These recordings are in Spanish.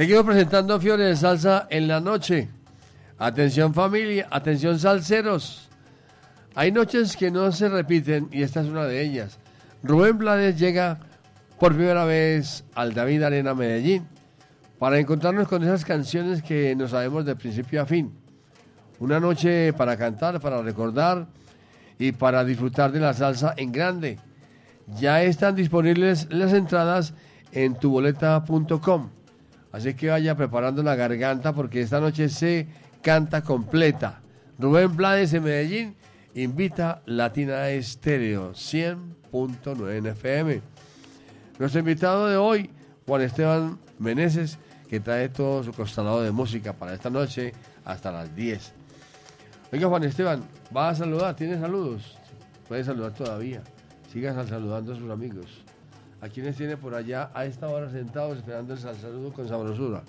Seguimos presentando Fiebre de Salsa en la noche. Atención familia, atención salseros. Hay noches que no se repiten y esta es una de ellas. Rubén Blades llega por primera vez al David Arena Medellín para encontrarnos con esas canciones que nos sabemos de principio a fin. Una noche para cantar, para recordar y para disfrutar de la salsa en grande. Ya están disponibles las entradas en tuboleta.com. Así que vaya preparando la garganta porque esta noche se canta completa. Rubén Blades en Medellín invita Latina Estéreo 100.9 FM. Nuestro invitado de hoy, Juan Esteban Meneses, que trae todo su constelado de música para esta noche hasta las 10. Oiga, Juan Esteban, va a saludar, ¿tiene saludos? Puede saludar todavía. Siga saludando a sus amigos. ¿A quienes tiene por allá a esta hora sentados esperando el saludo con sabrosura?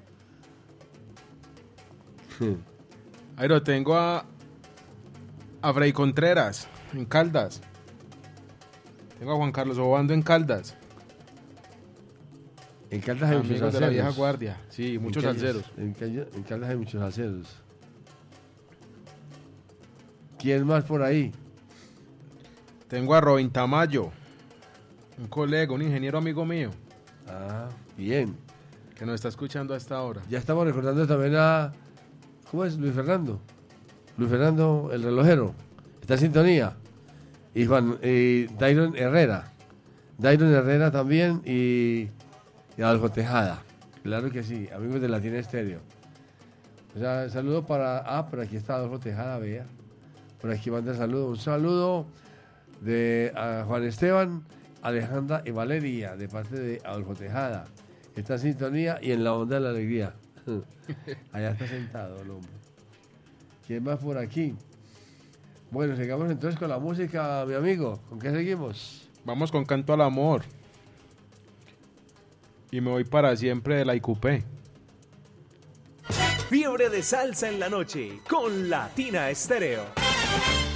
Ahí lo tengo a Freddy Contreras en Caldas. Tengo a Juan Carlos Obando en Caldas. En Caldas hay muchos salseros. De la vieja guardia. Sí, muchos salseros. En Caldas hay muchos salseros. ¿Quién más por ahí? Tengo a Robin Tamayo, un colega, un ingeniero amigo mío. Ah, bien. Que nos está escuchando a esta hora. Ya estamos recordando también a... ¿Cómo es? Luis Fernando. Luis Fernando, el relojero. Está en sintonía. Y Dairon Herrera. Dairon Herrera también y Adolfo Tejada. Claro que sí, amigos de Latina Estéreo. O sea, saludo para... por aquí está Adolfo Tejada, vea. Por aquí manda el saludo. Un saludo de Juan Esteban, Alejandra y Valeria, de parte de Adolfo Tejada. Está en sintonía y en la onda de la alegría. Allá está sentado el hombre. ¿Quién más por aquí? Bueno, sigamos entonces con la música, mi amigo. ¿Con qué seguimos? Vamos con Canto al Amor. Y me voy para siempre de la IQP. Fiebre de salsa en la noche con Latina Estéreo.